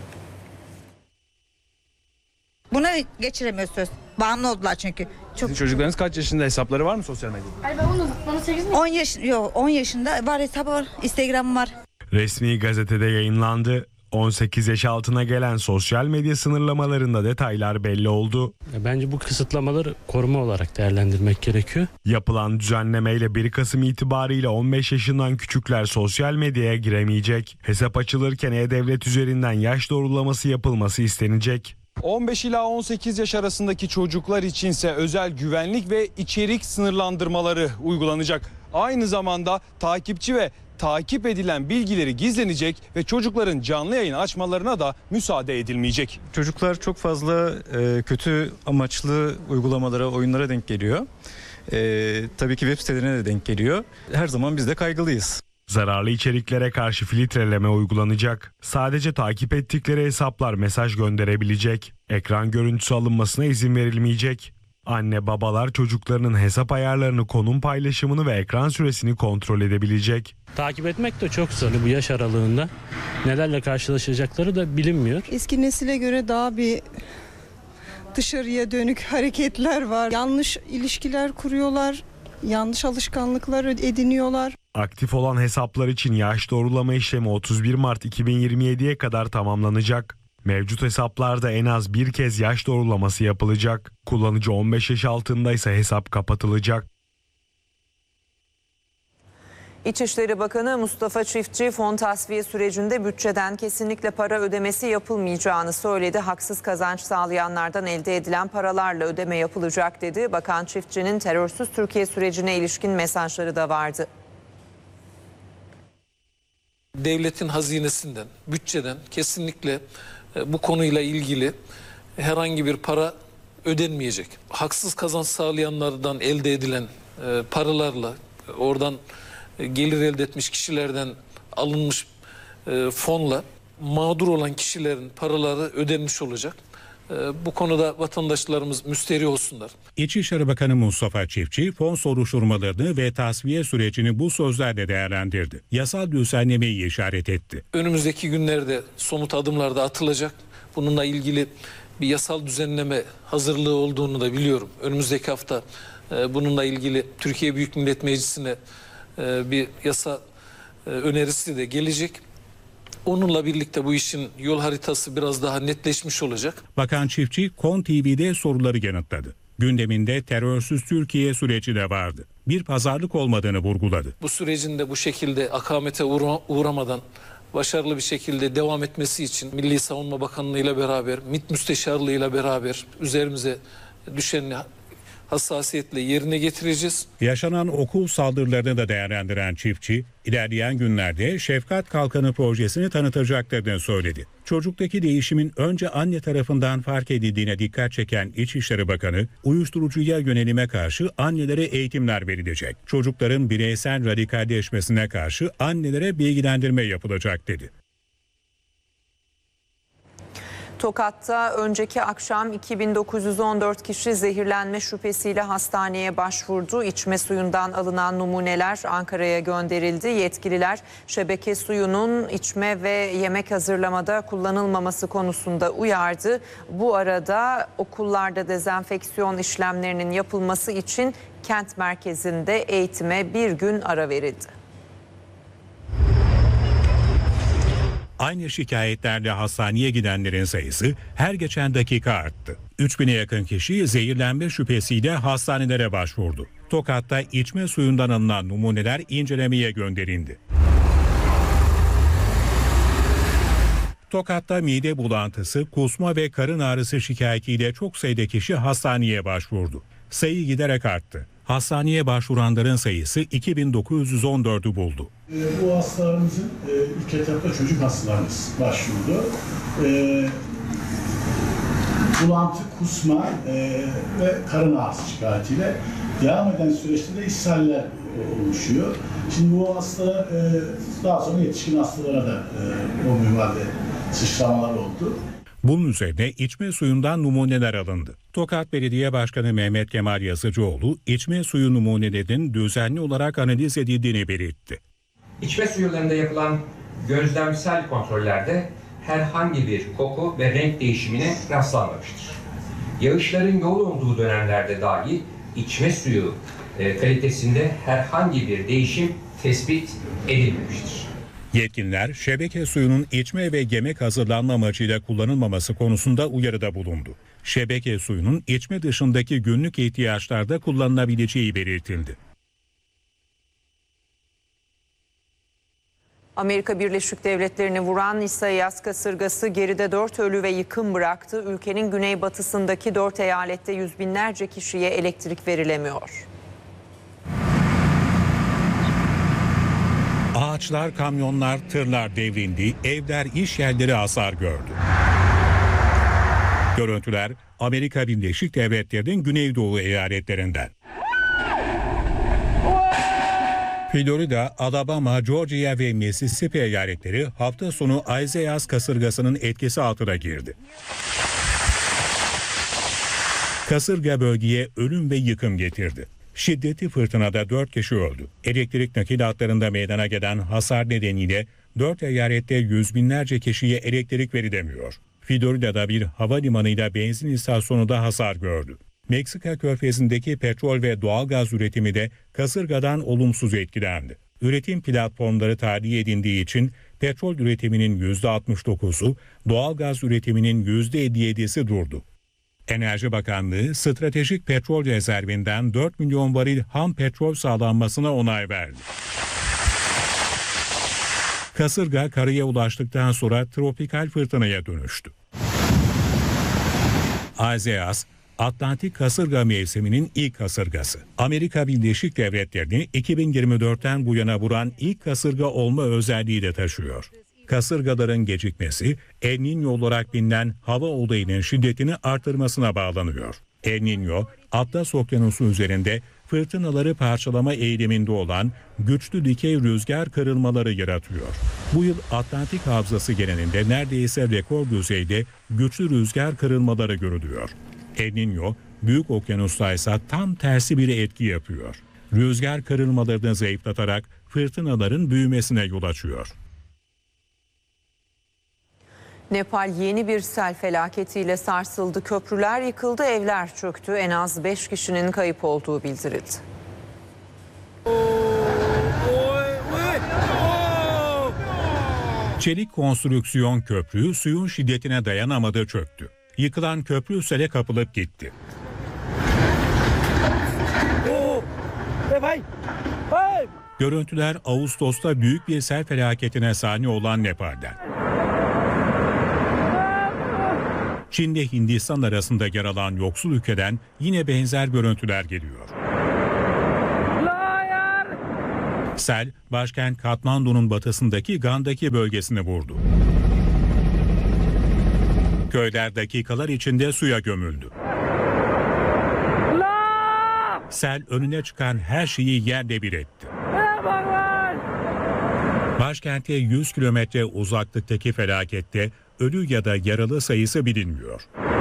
Buna geçiremiyorsunuz. Bağımlı oldular çünkü. Sizin çocuklarınız kaç yaşında, hesapları var mı sosyal medyada? Hayır, bana 8 mi? 10 yaşında var, hesabı var. Instagram'ım var. Resmi gazetede yayınlandı. 18 yaş altına gelen sosyal medya sınırlamalarında detaylar belli oldu. Bence bu kısıtlamaları koruma olarak değerlendirmek gerekiyor. Yapılan düzenlemeyle 1 Kasım itibariyle 15 yaşından küçükler sosyal medyaya giremeyecek. Hesap açılırken E-Devlet üzerinden yaş doğrulaması yapılması istenecek. 15 ila 18 yaş arasındaki çocuklar içinse özel güvenlik ve içerik sınırlandırmaları uygulanacak. Aynı zamanda takipçi ve takip edilen bilgileri gizlenecek ve çocukların canlı yayın açmalarına da müsaade edilmeyecek. Çocuklar çok fazla kötü amaçlı uygulamalara, oyunlara denk geliyor. Tabii ki web sitelerine de denk geliyor. Her zaman biz de kaygılıyız. Zararlı içeriklere karşı filtreleme uygulanacak. Sadece takip ettikleri hesaplar mesaj gönderebilecek. Ekran görüntüsü alınmasına izin verilmeyecek. Anne babalar çocuklarının hesap ayarlarını, konum paylaşımını ve ekran süresini kontrol edebilecek. Takip etmek de çok zor bu yaş aralığında. Nelerle karşılaşacakları da bilinmiyor. Eski nesile göre daha bir dışarıya dönük hareketler var. Yanlış ilişkiler kuruyorlar, yanlış alışkanlıklar ediniyorlar. Aktif olan hesaplar için yaş doğrulama işlemi 31 Mart 2027'ye kadar tamamlanacak. Mevcut hesaplarda en az bir kez yaş doğrulaması yapılacak. Kullanıcı 15 yaş altındaysa hesap kapatılacak. İçişleri Bakanı Mustafa Çiftçi fon tasfiye sürecinde bütçeden kesinlikle para ödemesi yapılmayacağını söyledi. Haksız kazanç sağlayanlardan elde edilen paralarla ödeme yapılacak dedi. Bakan Çiftçi'nin terörsüz Türkiye sürecine ilişkin mesajları da vardı. Devletin hazinesinden, bütçeden kesinlikle bu konuyla ilgili herhangi bir para ödenmeyecek. Haksız kazanç sağlayanlardan elde edilen paralarla, oradan gelir elde etmiş kişilerden alınmış fonla mağdur olan kişilerin paraları ödenmiş olacak. Bu konuda vatandaşlarımız müsterih olsunlar. İçişleri Bakanı Mustafa Çiftçi fon soruşturmalarını ve tasfiye sürecini bu sözlerle değerlendirdi. Yasal düzenlemeyi işaret etti. Önümüzdeki günlerde somut adımlar da atılacak. Bununla ilgili bir yasal düzenleme hazırlığı olduğunu da biliyorum. Önümüzdeki hafta bununla ilgili Türkiye Büyük Millet Meclisi'ne bir yasa önerisi de gelecek. Onunla birlikte bu işin yol haritası biraz daha netleşmiş olacak. Bakan Çiftçi, KON TV'de soruları yanıtladı. Gündeminde terörsüz Türkiye süreci de vardı. Bir pazarlık olmadığını vurguladı. Bu sürecin de bu şekilde akamete uğramadan başarılı bir şekilde devam etmesi için Milli Savunma Bakanlığı ile beraber, MİT Müsteşarlığı ile beraber üzerimize düşen hassasiyetle yerine getireceğiz. Yaşanan okul saldırılarını da değerlendiren Çiftçi, ilerleyen günlerde Şefkat Kalkanı projesini tanıtacaklarını söyledi. Çocuktaki değişimin önce anne tarafından fark edildiğine dikkat çeken İçişleri Bakanı, uyuşturucuya yönelime karşı annelere eğitimler verilecek. Çocukların bireysel radikalleşmesine karşı annelere bilgilendirme yapılacak dedi. Tokat'ta önceki akşam 2914 kişi zehirlenme şüphesiyle hastaneye başvurdu. İçme suyundan alınan numuneler Ankara'ya gönderildi. Yetkililer şebeke suyunun içme ve yemek hazırlamada kullanılmaması konusunda uyardı. Bu arada okullarda dezenfeksiyon işlemlerinin yapılması için kent merkezinde eğitime bir gün ara verildi. Aynı şikayetlerle hastaneye gidenlerin sayısı her geçen dakika arttı. 3000'e yakın kişi zehirlenme şüphesiyle hastanelere başvurdu. Tokat'ta içme suyundan alınan numuneler incelemeye gönderildi. Tokat'ta mide bulantısı, kusma ve karın ağrısı şikayetiyle çok sayıda kişi hastaneye başvurdu. Sayı giderek arttı. Hastaneye başvuranların sayısı 2914'ü buldu. Bu hastalarımızın ilk etapta çocuk hastalarımız başvurdu. Bulantı, kusma ve karın ağrısı şikayetiyle devam eden süreçte de ishaller oluşuyor. Şimdi bu hastalar daha sonra yetişkin hastalara da o minvalde sıçramalar oldu. Bunun üzerine içme suyundan numuneler alındı. Tokat Belediye Başkanı Mehmet Kemal Yazıcıoğlu, içme suyu numunelerinin düzenli olarak analiz edildiğini belirtti. İçme suyularında yapılan gözlemsel kontrollerde herhangi bir koku ve renk değişimine rastlanmamıştır. Yağışların yoğun olduğu dönemlerde dahi içme suyu kalitesinde herhangi bir değişim tespit edilmemiştir. Yetkililer şebeke suyunun içme ve yemek hazırlanma amacıyla kullanılmaması konusunda uyarıda bulundu. Şebeke suyunun içme dışındaki günlük ihtiyaçlarda kullanılabileceği belirtildi. Amerika Birleşik Devletleri'ni vuran İsaias kasırgası geride 4 ölü ve yıkım bıraktı. Ülkenin güneybatısındaki 4 eyalette yüz binlerce kişiye elektrik verilemiyor. Ağaçlar, kamyonlar, tırlar devrildi, evler, iş yerleri hasar gördü. Görüntüler Amerika Birleşik Devletleri'nin güneydoğu eyaletlerinden. Florida, Alabama, Georgia ve Mississippi eyaletleri hafta sonu Isaias kasırgasının etkisi altına girdi. Kasırga bölgeye ölüm ve yıkım getirdi. Şiddetli fırtınada 4 kişi öldü. Elektrik nakil hatlarında meydana gelen hasar nedeniyle 4 eyalette yüz binlerce kişiye elektrik verilemiyor. Florida'da bir havalimanıyla benzin istasyonu da hasar gördü. Meksika körfezindeki petrol ve doğalgaz üretimi de kasırgadan olumsuz etkilendi. Üretim platformları tahliye edildiği için petrol üretiminin %69'u, doğalgaz üretiminin %57'si durdu. Enerji Bakanlığı stratejik petrol rezervinden 4 milyon varil ham petrol sağlanmasına onay verdi. Kasırga karaya ulaştıktan sonra tropikal fırtınaya dönüştü. Isaias, Atlantik kasırga mevsiminin ilk kasırgası. Amerika Birleşik Devletleri'ni 2024'ten bu yana vuran ilk kasırga olma özelliği de taşıyor. Kasırgaların gecikmesi, El Niño olarak bilinen hava olayının şiddetini artırmasına bağlanıyor. El Niño, Atlas Okyanusu üzerinde fırtınaları parçalama eğiliminde olan güçlü dikey rüzgar kırılmaları yaratıyor. Bu yıl Atlantik havzası genelinde neredeyse rekor düzeyde güçlü rüzgar kırılmaları görülüyor. El Niño, Büyük Okyanus'ta ise tam tersi bir etki yapıyor. Rüzgar kırılmalarını zayıflatarak fırtınaların büyümesine yol açıyor. Nepal yeni bir sel felaketiyle sarsıldı. Köprüler yıkıldı, evler çöktü. En az 5 kişinin kayıp olduğu bildirildi. Çelik konstrüksiyon köprü suyun şiddetine dayanamadı, çöktü. Yıkılan köprü sele kapılıp gitti. Görüntüler Ağustos'ta büyük bir sel felaketine sahne olan Nepal'den. Çin ile Hindistan arasında yer alan yoksul ülkeden yine benzer görüntüler geliyor. Sel, başkent Katmandu'nun batısındaki Gandaki bölgesini vurdu. Köyler dakikalar içinde suya gömüldü. Sel önüne çıkan her şeyi yerle bir etti. Başkente 100 kilometre uzaklıktaki felakette ölü ya da yaralı sayısı bilinmiyor.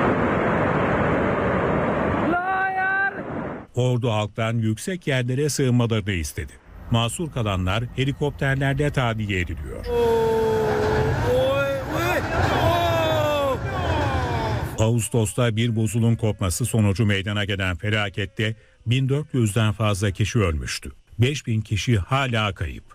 Ordu halktan yüksek yerlere sığınmalarını istedi. Mahsur kalanlar helikopterlerle tahliye ediliyor. Ağustos'ta bir buzulun kopması sonucu meydana gelen felakette 1400'den fazla kişi ölmüştü. 5000 kişi hala kayıp.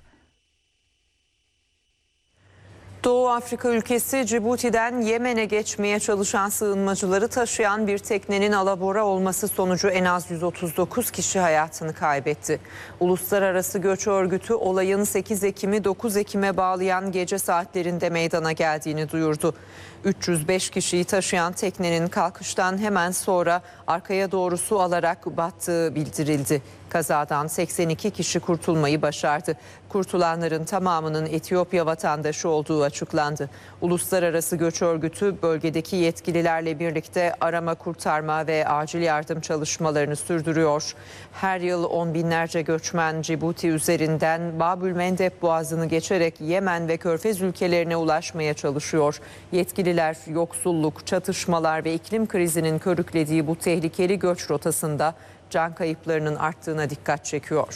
Doğu Afrika ülkesi Cibuti'den Yemen'e geçmeye çalışan sığınmacıları taşıyan bir teknenin alabora olması sonucu en az 139 kişi hayatını kaybetti. Uluslararası Göç Örgütü olayın 8 Ekim'i 9 Ekim'e bağlayan gece saatlerinde meydana geldiğini duyurdu. 305 kişiyi taşıyan teknenin kalkıştan hemen sonra arkaya doğru su alarak battığı bildirildi. Kazadan 82 kişi kurtulmayı başardı. Kurtulanların tamamının Etiyopya vatandaşı olduğu açıklandı. Uluslararası Göç Örgütü bölgedeki yetkililerle birlikte arama, kurtarma ve acil yardım çalışmalarını sürdürüyor. Her yıl on binlerce göçmen Cibuti üzerinden Babülmendeb Boğazı'nı geçerek Yemen ve Körfez ülkelerine ulaşmaya çalışıyor. Yetkililer yoksulluk, çatışmalar ve iklim krizinin körüklediği bu tehlikeli göç rotasında can kayıplarının arttığına dikkat çekiyor.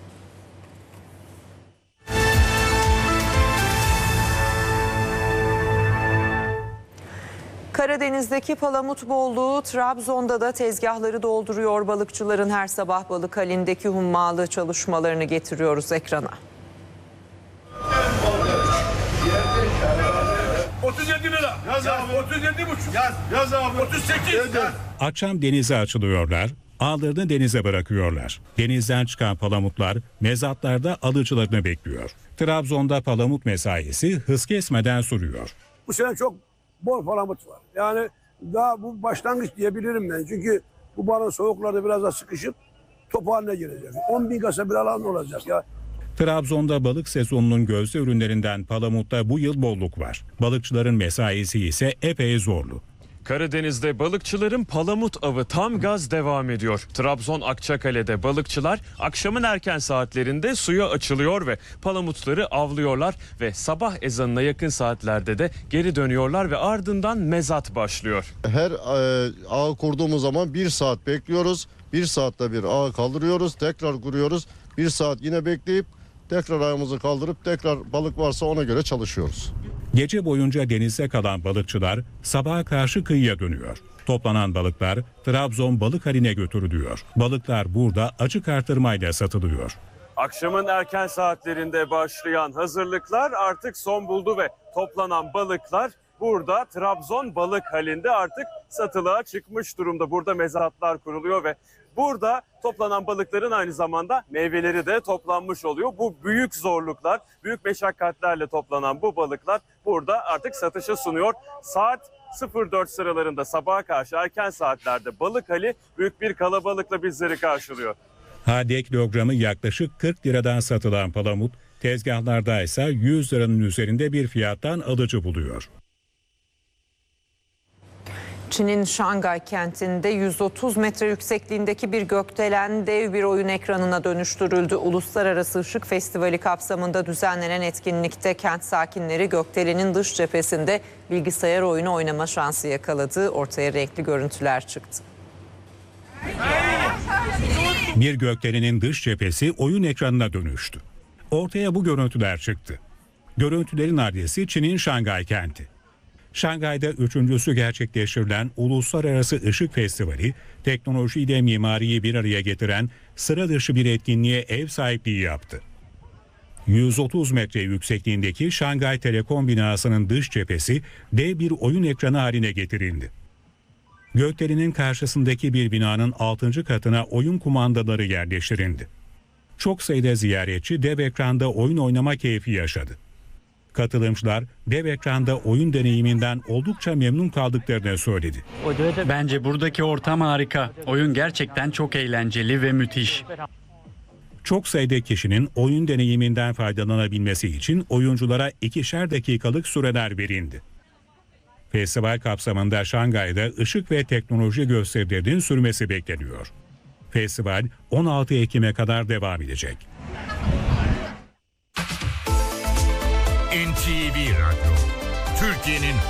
Karadeniz'deki palamut bolluğu Trabzon'da da tezgahları dolduruyor. Balıkçıların her sabah balık halindeki hummalı çalışmalarını getiriyoruz ekrana. 37 lira. Yaz abi. 37,5. Yaz abi. 38. Yaz. Akşam denize açılıyorlar, ağlarını denize bırakıyorlar. Denizden çıkan palamutlar mezatlarda alıcılarını bekliyor. Trabzon'da palamut mesaisi hız kesmeden sürüyor. Bu sene çok bol palamut var. Yani daha bu başlangıç diyebilirim ben. Çünkü bu balon soğuklarda biraz da sıkışıp top haline girecek. 10 bin kasa bir alan olacak ya. Trabzon'da balık sezonunun gözde ürünlerinden palamutta bu yıl bolluk var. Balıkçıların mesaisi ise epey zorlu. Karadeniz'de balıkçıların palamut avı tam gaz devam ediyor. Trabzon Akçakale'de balıkçılar akşamın erken saatlerinde suya açılıyor ve palamutları avlıyorlar ve sabah ezanına yakın saatlerde de geri dönüyorlar ve ardından mezat başlıyor. Her ağ kurduğumuz zaman 1 saat bekliyoruz. 1 saatte bir ağı kaldırıyoruz, tekrar kuruyoruz. 1 saat yine bekleyip tekrar ayağımızı kaldırıp tekrar balık varsa ona göre çalışıyoruz. Gece boyunca denizde kalan balıkçılar sabaha karşı kıyıya dönüyor. Toplanan balıklar Trabzon balık haline götürülüyor. Balıklar burada açık artırmayla satılıyor. Akşamın erken saatlerinde başlayan hazırlıklar artık son buldu ve toplanan balıklar burada Trabzon balık halinde artık satılığa çıkmış durumda. Burada mezatlar kuruluyor ve burada toplanan balıkların aynı zamanda meyveleri de toplanmış oluyor. Bu büyük zorluklar, büyük meşakkatlerle toplanan bu balıklar burada artık satışa sunuyor. Saat 04 sıralarında sabaha karşı erken saatlerde balık hali büyük bir kalabalıkla bizleri karşılıyor. HD kilogramı yaklaşık 40 liradan satılan palamut tezgahlarda ise 100 liranın üzerinde bir fiyattan alıcı buluyor. Çin'in Şangay kentinde 130 metre yüksekliğindeki bir gökdelen dev bir oyun ekranına dönüştürüldü. Uluslararası Işık Festivali kapsamında düzenlenen etkinlikte kent sakinleri gökdelenin dış cephesinde bilgisayar oyunu oynama şansı yakaladı. Ortaya renkli görüntüler çıktı. Bir gökdelenin dış cephesi oyun ekranına dönüştü. Ortaya bu görüntüler çıktı. Görüntülerin adresi Çin'in Şangay kenti. Şangay'da üçüncüsü gerçekleştirilen Uluslararası Işık Festivali, teknolojiyle mimariyi bir araya getiren sıra dışı bir etkinliğe ev sahipliği yaptı. 130 metre yüksekliğindeki Şangay Telekom binasının dış cephesi dev bir oyun ekranı haline getirildi. Gökdelen'in karşısındaki bir binanın 6. katına oyun kumandaları yerleştirildi. Çok sayıda ziyaretçi dev ekranda oyun oynama keyfi yaşadı. Katılımcılar dev ekranda oyun deneyiminden oldukça memnun kaldıklarını söyledi. Bence buradaki ortam harika. Oyun gerçekten çok eğlenceli ve müthiş. Çok sayıda kişinin oyun deneyiminden faydalanabilmesi için oyunculara 2'şer dakikalık süreler verildi. Festival kapsamında Şangay'da ışık ve teknoloji gösterilerinin sürmesi bekleniyor. Festival 16 Ekim'e kadar devam edecek. NTV Radyo, Türkiye'nin